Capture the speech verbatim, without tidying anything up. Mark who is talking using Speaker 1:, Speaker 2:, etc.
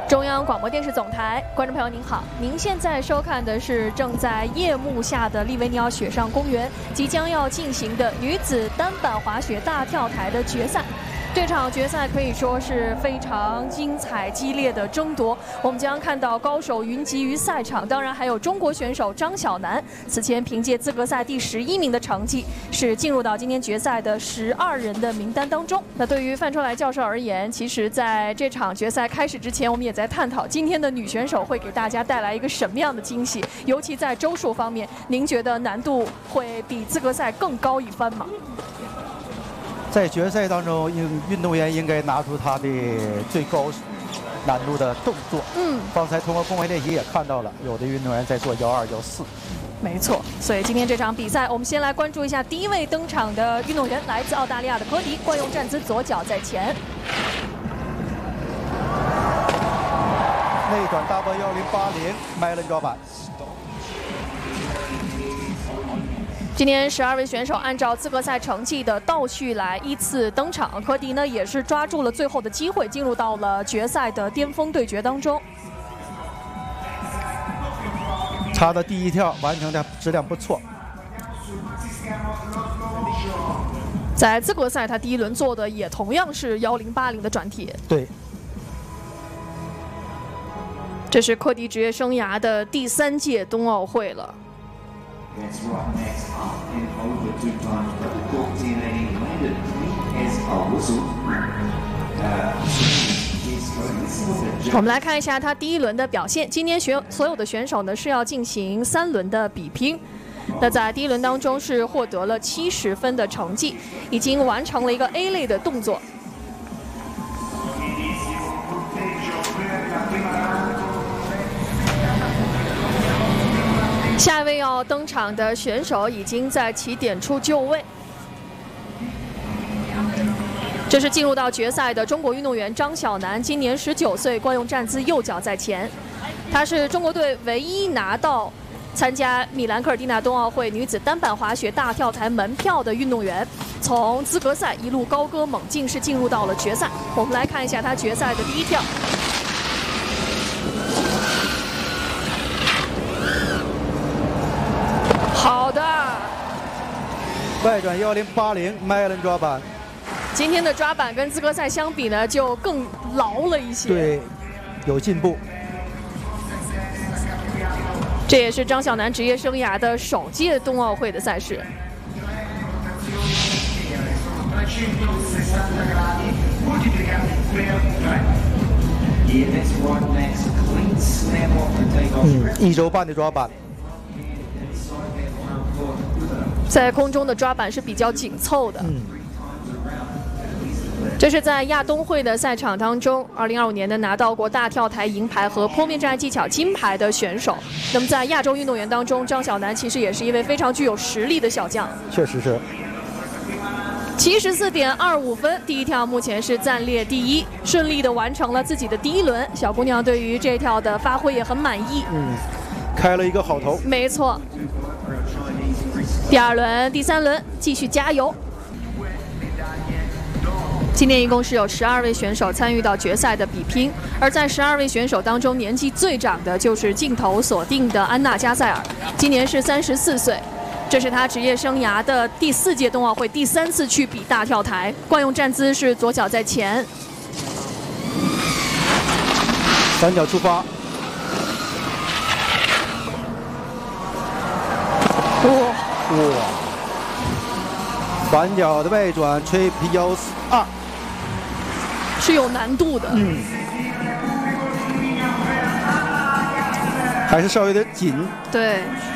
Speaker 1: 中央广播电视总台，观众朋友您好，您现在收看的是正在夜幕下的利维尼奥雪上公园即将要进行的女子单板滑雪大跳台的决赛。这场决赛可以说是非常精彩激烈的争夺，我们将看到高手云集于赛场，当然还有中国选手张晓楠，此前凭借资格赛第十一名的成绩，是进入到今天决赛的十二人的名单当中。那对于范春来教授而言，其实在这场决赛开始之前，我们也在探讨今天的女选手会给大家带来一个什么样的惊喜，尤其在周数方面，您觉得难度会比资格赛更高一番吗？
Speaker 2: 在决赛当中，运运动员应该拿出他的最高难度的动作。嗯，刚才通过公开练习也看到了，有的运动员在做幺二幺四。
Speaker 1: 没错，所以今天这场比赛，我们先来关注一下第一位登场的运动员，来自澳大利亚的科迪，惯用站姿，左脚在前。
Speaker 2: 内转大波幺零八零，迈伦抓板。
Speaker 1: 今天十二位选手按照资格赛成绩的倒序来依次登场，科迪呢也是抓住了最后的机会，进入到了决赛的巅峰对决当中。
Speaker 2: 他的第一跳完成的质量不错。
Speaker 1: 在资格赛，他第一轮做的也同样是幺零八零的转体。
Speaker 2: 对。
Speaker 1: 这是科迪职业生涯的第三届冬奥会了。That's right, next up and over two times double cork ten eighty landed as a whistle. 我们来看一下他第一轮的表现。今天选所有的选手呢是要进行三轮的比拼。那在第一轮当中是获得了七十分的成绩，已经完成了一个 A 类的动作。下一位要登场的选手已经在起点处就位，这是进入到决赛的中国运动员张晓楠，今年十九岁，惯用站姿，右脚在前。她是中国队唯一拿到参加米兰科尔蒂纳冬奥会女子单板滑雪大跳台门票的运动员，从资格赛一路高歌猛进，是进入到了决赛。我们来看一下她决赛的第一跳。好的，
Speaker 2: 外转幺零八零，迈伦抓板。
Speaker 1: 今天的抓板跟资格赛相比呢，就更牢了一些。
Speaker 2: 对，有进步。
Speaker 1: 这也是张晓楠职业生涯的首届冬奥会的赛事。
Speaker 2: 嗯，一周半的抓板。
Speaker 1: 在空中的抓板是比较紧凑的。嗯，这是在亚冬会的赛场当中，二零二五年的拿到过大跳台银牌和坡面障碍技巧金牌的选手。那么在亚洲运动员当中，张晓楠其实也是一位非常具有实力的小将。
Speaker 2: 确实是。
Speaker 1: 七十四点二五分，第一跳目前是暂列第一，顺利的完成了自己的第一轮。小姑娘对于这跳的发挥也很满意。
Speaker 2: 嗯，开了一个好头。
Speaker 1: 没错。第二轮、第三轮继续加油。今天一共是有十二位选手参与到决赛的比拼，而在十二位选手当中，年纪最长的就是镜头锁定的安娜加塞尔，今年是三十四岁，这是她职业生涯的第四届冬奥会，第三次去比大跳台。惯用站姿是左脚在前，
Speaker 2: 三脚出发。
Speaker 1: 哇！
Speaker 2: 哇！反脚的外转吹皮幺二，
Speaker 1: 是有难度的。
Speaker 2: 嗯，还是稍微有点紧。
Speaker 1: 对。